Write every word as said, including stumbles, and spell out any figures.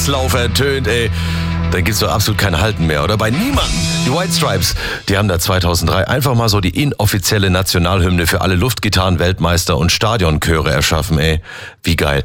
Lauf ertönt, ey. Dann gibt's doch absolut kein Halten mehr, oder? Bei niemandem. Die White Stripes, die haben da zweitausenddrei einfach mal so die inoffizielle Nationalhymne für alle Luftgitarren-Weltmeister und Stadionchöre erschaffen, ey. Wie geil.